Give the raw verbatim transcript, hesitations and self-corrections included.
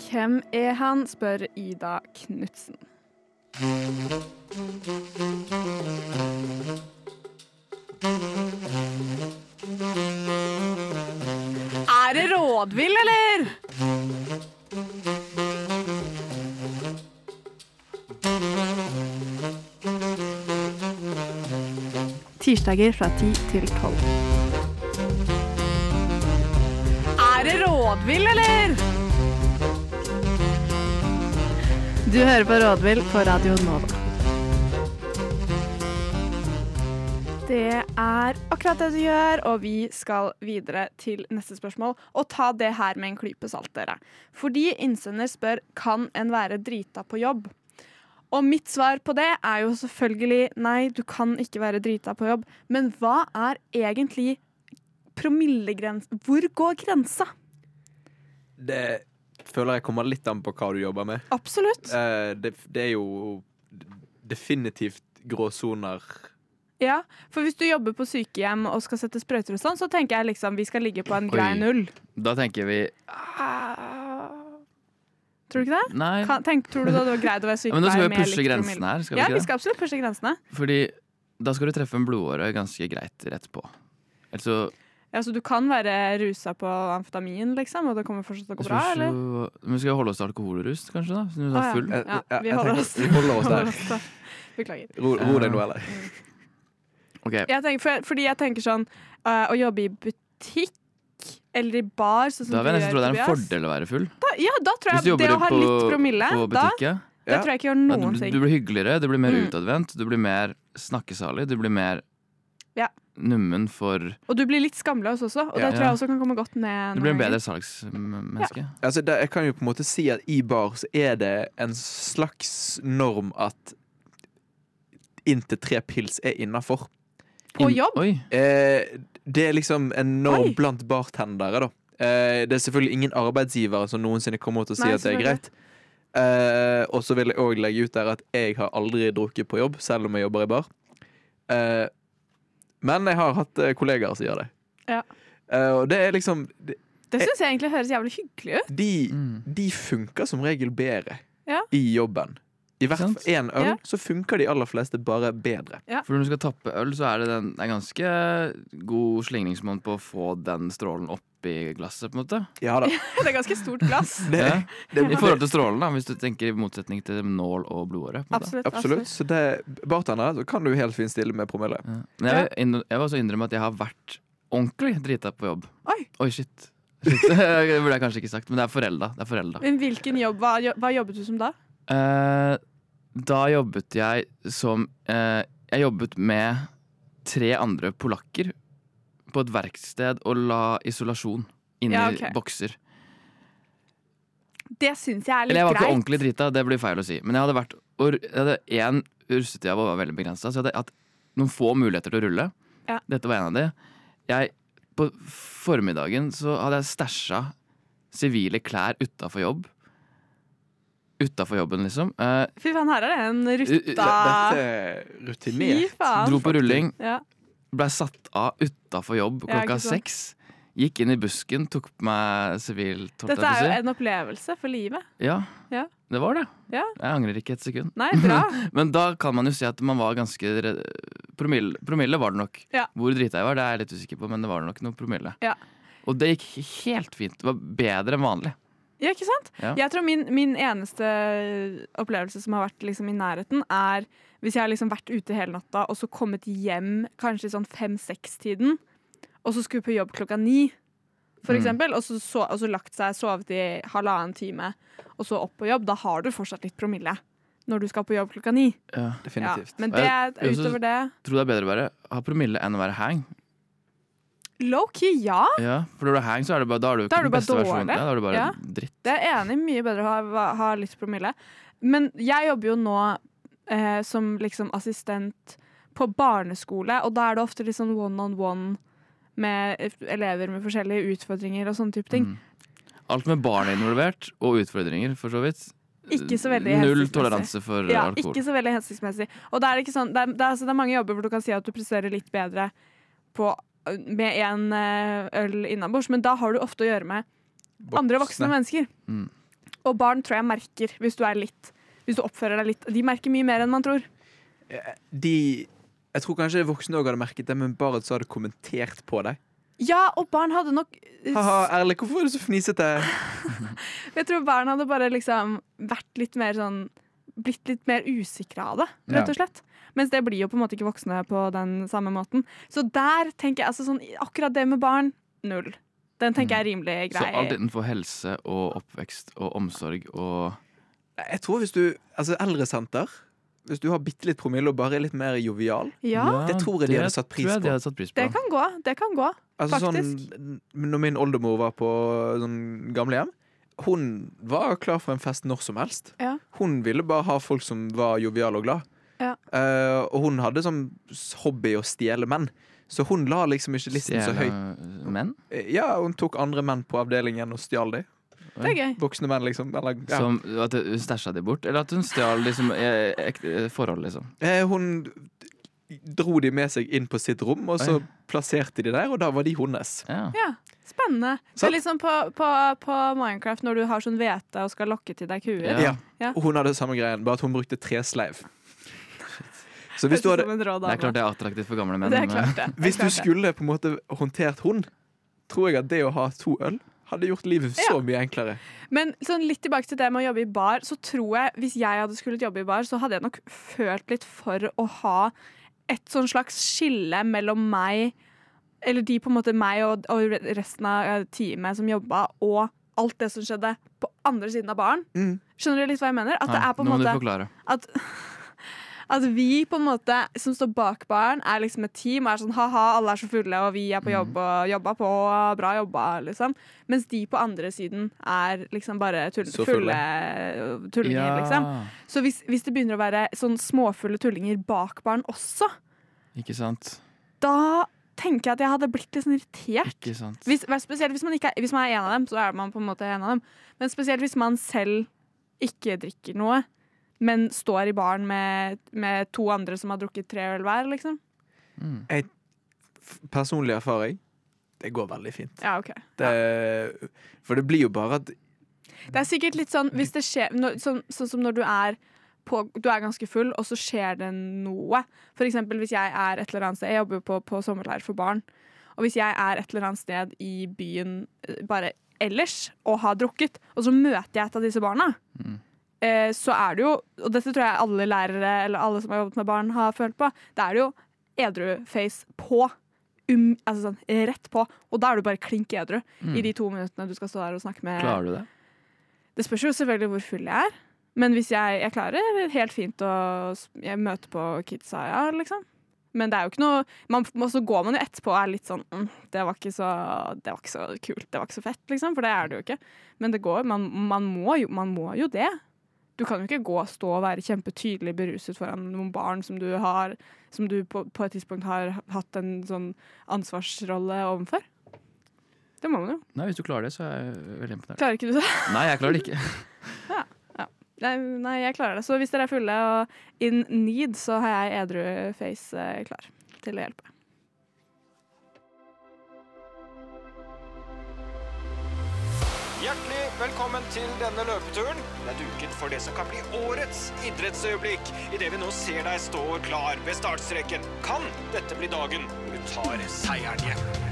Hvem er han, spør Ida Knudsen. Er det rådvill, eller? Tirsdager fra ti til tolv. Er det rådvill, eller? Du hører på Rådvill på Radio Nova. Det er akkurat det du gjør, og vi skal videre til neste spørsmål. Og ta det her med en klype salt, dere. Fordi innsender spør, kan en være drita på jobb? Og mitt svar på det er jo selvfølgelig, nei, du kan ikke være drita på jobb. Men hva er egentlig promillegrensen? Hvor går grensa? Det føler jeg kommer litt an på hva du jobber med. Absolutt. Eh, det, det er jo definitivt gråsoner. Ja, for hvis du jobber på sykehjem og skal sette sprøyter og sånn, så tenker jeg liksom vi skal ligge på en grei null. Da tenker vi Tror du ikke det? Nei. Kan, tenk, tror du det var greit å være Ja, men da sykepleier skal vi med pushe litt grensen promille? her, skal vi Ja, ikke vi det? skal absolutt pushe grensene. Fordi da skal du treffe en blodåre ganske greit rett på. Altså, Ja, så du kan være rusa på amfetamin, liksom, og det kommer fortsatt til å gå jeg bra, spørs eller? jo- Men vi skal holde oss til alkoholrus, kanskje da? Siden du Å, er ja. full. Ja, Ja, vi jeg holder tenker- oss. vi holder oss der. der. Beklager. Ro, ro deg nå, eller? Ok, Jeg tenker, for, fordi jeg tenker sånn, uh, å jobbe i butikk eller i bar, sånn som da vil jeg nesten tro det er en Tobias. fordel å være full. Da, ja, da tror Hvis du jeg det jobber å ha på, litt promille, på da, butikk, ja. det tror jeg ikke gjør Ja, noen du, ting. du blir hyggeligere, du blir mer Mm. utadvendt, du blir mer snakkesalig, du blir mer Ja. nummen for... Og du blir litt skamløs også, og Ja. det tror jeg også kan komme godt ned. Du blir en noen bedre ganger. salgsmenneske. Altså, det, jeg kan jo på en måte si at i bar så er det en slags norm at inntil tre pils er innenfor. På Inn- jobb? Oi, Eh, det er liksom en norm Oi. blant bartendere, da. Eh, det er selvfølgelig ingen arbeidsgivere som noensinne kommer til å si Nei, at det er selvfølgelig. greit. Eh, og så vil jeg òg legge ut der at jeg har aldri drukket på jobb, selv om jeg jobber i bar. Eh, men jeg har hatt eh, kollegaer som gjør det. Ja. Eh, og det er liksom De, Det synes jeg egentlig høres jævlig hyggelig ut. de, Mm. de funker som regel bedre Ja. i jobben. I hvert fall Sant. én øl, Ja. så funker de aller fleste bare bedre. for når du skal tappe øl, så er det den, det er ganske god slingringsmål på å få den strålen opp i glasset, på en måte. Ja da. Det er ganske stort glass. Det, Ja. det, I forhold til strålen, da, hvis du tenker i motsetning til nål og blodåre. på en måte. Absolutt. absolutt. Så det, bartendere, så kan du helt fint stille med promille. Ja. Men jeg, vil inn- jeg vil også innrømme at jeg har vært ordentlig drita på jobb. Oi. Oi, shit. shit. Det burde jeg kanskje ikke sagt, men det er forelda. Det er forelda. Men hvilken jobb, hva, jo- hva jobbet du som da? Eh, da jobbet jeg som eh, Jeg jobbet med tre andre polakker på et verksted og la isolasjon inni Ja, ok. bokser. Det synes jeg er litt Eller jeg var ikke greit. ordentlig drita, det blir feil å si. Men jeg hadde vært og jeg hadde én russetida var veldig begrensa, så jeg hadde hatt noen få muligheter til å rulle. Ja. Dette var en av de. Jeg, på formiddagen så hadde jeg stæsja sivile klær utafor jobb. Utafor jobben, liksom. Eh, Fy faen, her er det en rutta... Dette er Fy rutinert. faen. dro på rulling, Ja. blei satt av utafor jobb Ja, klokka ikke sant. seks. Gikk inn i busken, tok på meg sivilt. holdt Dette jeg på å er jo si. en opplevelse for livet. Ja, Ja. det var det. Ja. Jeg angrer ikke et sekund. Nei, bra. Men da kan man jo si at man var ganske re- Promille, promille var det nok. Ja. Hvor drita jeg var, det er jeg litt usikker på, men det var nok noe promille. Ja. Og det gikk helt fint. Det var bedre enn vanlig. Ja, ikke sant? Ja. Jeg tror min, min eneste opplevelse som har vært liksom i nærheten, er hvis jeg har liksom vært ute hele natta og så kommet hjem kanskje i sånn fem-seks-tiden, og så skulle på jobb klokka ni, for Mm. eksempel, og så, så, og så lagt seg, sovet i halvannen time, og så opp på jobb, da har du fortsatt litt promille når du skal på jobb klokka ni. Ja. Ja, Definitivt. men Og det, jeg- jeg synes- utover det, Tror det er bedre å være ha promille enn å være hang. low-key, ja. Ja, for når du er hang, så er det bare, da er du ikke Da er du den bare beste versjonen. dårlig. Ja, da er du bare Ja. dritt. Det er jeg enig i, mye bedre å ha, ha litt promille. Men jeg jobber jo nå eh, som liksom assistent på barneskole, og da er det ofte litt sånn one-on-one med elever med forskjellige utfordringer og sånne type ting. Mm. Alt med barn er involvert, og utfordringer, for så vidt. Ikke så veldig Null hensiktsmessig. toleranse for Ja, alkohol. ikke så veldig hensiktsmessig. Og det er, ikke sånn, det, er, det, er, altså, det er mange jobber hvor du kan si at du presterer litt bedre på, med en eh, øl innabords, men da har du ofte å gjøre med andre voksne mennesker. Mm. Og barn tror jeg merker hvis du er litt Hvis du oppfører deg litt. De merker mye mer enn man tror. De Jeg tror kanskje voksne også hadde merket det, men bare så hadde kommentert på deg. Ja, og barn hadde nok Haha, Erle, hvorfor er du så fnisete? Jeg tror barn hadde bare liksom vært litt mer sånn blitt litt mer usikre av det, rett og slett. Mens det blir jo på en måte ikke voksne på den samme måten. Så der tenker jeg altså sånn, akkurat det med barn, null. Den tenker jeg er rimelig grei. Så alt innenfor helse og oppvekst og omsorg og Jeg tror hvis du Altså, eldresenter. Hvis du har bitte litt promille og bare er litt mer jovial, Ja, det tror jeg de hadde satt pris tror jeg på. de hadde satt pris på. det kan gå. Det kan gå. Altså, faktisk. sånn, når min oldemor var på sånn gamlehjem, hun var klar for en fest når som helst. Ja. Hun ville bare ha folk som var joviale og glad. Ja. Eh, og hun hadde som hobby å stjele menn. Så hun la liksom ikke listen så høyt. Stjele menn? Eh, Ja, hun tok andre menn på avdelingen og stjal de. Det er gøy. Voksne menn, liksom. Eller, ja. Som at hun stæsja de bort? Eller at hun stjal liksom, eh, ekte forhold, liksom? eh, hun dro de med seg inn på sitt rom, og så Oi. plasserte de der, og da var de hennes. Ja. Ja, spennende. Det Sant? er liksom på, på, på Minecraft når du har sånn hvete og skal lokke til deg kuer. Ja. Ja. Ja. Og hun hadde samme greien, bare at hun brukte tresleiv. Så hvis du, Høres ut hadde, som en rå Det dame. er klart det er attraktivt for gamle menn. Det er klart det. Det er hvis du klart det. skulle på en måte håndtert hun, tror jeg at det å ha to øl hadde gjort livet så Ja. mye enklere. Men sånn litt tilbake til det med å jobbe i bar, så tror jeg hvis jeg hadde skulle jobbe i bar, så hadde jeg nok følt litt for å ha et sånn slags skille mellom meg, eller de på en måte meg og, og resten av teamet som jobba, og alt det som skjedde på andre siden av baren. Mm. Skjønner du litt hva jeg mener? At det Nei, er på en nå må du måte forklare. at, at vi på en måte som står bak baren, er liksom et team. Er sånn ha-ha, alle er så fulle, og vi er på jobb og jobba på, og bra jobba, liksom. Mens de på andre siden er liksom bare tull, Så fulle fulle. tullinger, liksom. Så hvis, hvis det begynner å være sånn småfulle tullinger bak baren også, Ikke sant? da tenker jeg at jeg hadde blitt litt sånn irritert. Ikke sant? Hvis, spesielt hvis man, ikke er, hvis man er en av dem, så er man på en måte en av dem. Men spesielt hvis man selv ikke drikker noe, men står i baren med, med to andre som har drukket tre øl hver, liksom. Mm. F- Personlig erfaring, det går veldig fint. Ja, ok. Det, for det blir jo bare at Det er sikkert litt sånn hvis det skjer når, sånn, sånn som når du er på, du er ganske full, og så skjer det noe. For eksempel hvis jeg er et eller annet sted. Jeg jobber jo på, på sommerleir for barn. Og hvis jeg er et eller annet sted i byen eh, bare ellers og har drukket, og så møter jeg et av disse barna, Mm. eh, så er det jo, og dette tror jeg alle lærere eller alle som har jobbet med barn har følt på, det er det jo edru-face på. Um, altså sånn, rett på. Og da er du bare klink edru Mm. i de to minuttene du skal stå der og snakke med. Klarer du det? Det spørs jo selvfølgelig hvor full jeg er. Men hvis jeg, jeg klarer helt fint å s- jeg møter på kidsa, ja, liksom. Men det er jo ikke noe man, så går man jo etterpå og er litt sånn mm, det, var ikke så, det var ikke så kult, det var ikke så fett, liksom. For det er det jo ikke. Men det går, man, man, må, jo, man må jo det. Du kan jo ikke gå og stå og være kjempetydelig beruset foran noen barn som du har Som du på, på et tidspunkt har hatt en sånn ansvarsrolle overfor. Det må man jo. Nei, hvis du klarer det, så er jeg veldig imponert. Klarer ikke du det? Nei, jeg klarer det ikke. Nei, nei, jeg klarer det. Så hvis dere er fulle og in need, så har jeg edru face eh, klar til å hjelpe. Hjertelig velkommen til denne løpeturen. Det er duket for det som kan bli årets idrettsøyeblikk. I det vi nå ser deg stå klar ved startstreken. Kan dette bli dagen hvor du tar seieren hjem?